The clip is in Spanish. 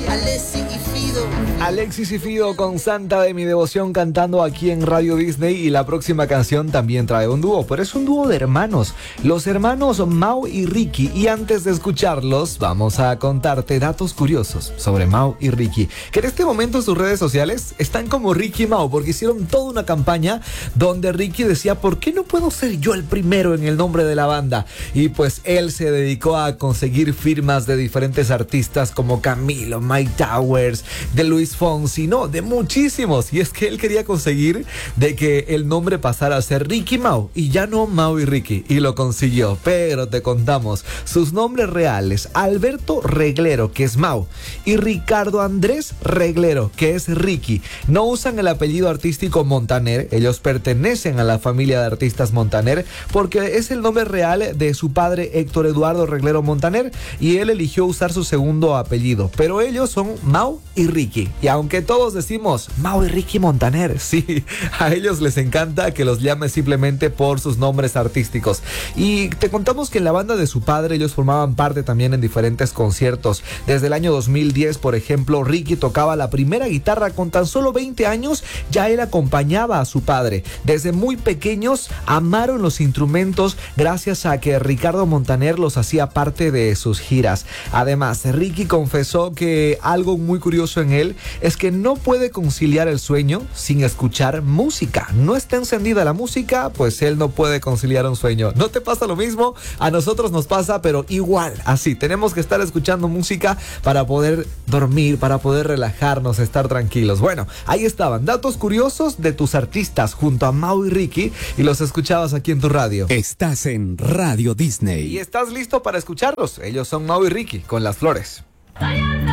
Alexis y Fido con Santa de mi devoción cantando aquí en Radio Disney, y la próxima canción también trae un dúo, pero es un dúo de hermanos, los hermanos Mau y Ricky, y antes de escucharlos vamos a contarte datos curiosos sobre Mau y Ricky, que en este momento en sus redes sociales están como Ricky y Mau, porque hicieron toda una campaña donde Ricky decía: ¿por qué no puedo ser yo el primero en el nombre de la banda? Y pues él se dedicó a conseguir firmas de diferentes artistas como Camilo, Mike Towers, de Luis Fonsi, no, de muchísimos. Y es que él quería conseguir de que el nombre pasara a ser Ricky Mau y ya no Mau y Ricky, y lo consiguió. Pero te contamos sus nombres reales: Alberto Reglero, que es Mau, y Ricardo Andrés Reglero, que es Ricky. No usan el apellido artístico Montaner, ellos pertenecen a la familia de artistas Montaner porque es el nombre real de su padre Héctor Eduardo Reglero Montaner, y él eligió usar su segundo apellido, pero ellos son Mau y Ricky. Y aunque todos decimos Mau y Ricky Montaner, sí, a ellos les encanta que los llames simplemente por sus nombres artísticos. Y te contamos que en la banda de su padre ellos formaban parte también en diferentes conciertos. Desde el año 2010, por ejemplo, Ricky tocaba la primera guitarra. Con tan solo 20 años ya él acompañaba a su padre. Desde muy pequeños amaron los instrumentos gracias a que Ricardo Montaner los hacía parte de sus giras. Además, Ricky confesó que algo muy curioso en él es que no puede conciliar el sueño sin escuchar música. No está encendida la música, pues él no puede conciliar un sueño. ¿No te pasa lo mismo? A nosotros nos pasa, pero igual, así. Tenemos que estar escuchando música para poder dormir, para poder relajarnos, estar tranquilos. Bueno, ahí estaban datos curiosos de tus artistas junto a Mau y Ricky, y los escuchabas aquí en tu radio. Estás en Radio Disney. Y estás listo para escucharlos. Ellos son Mau y Ricky con Las Flores.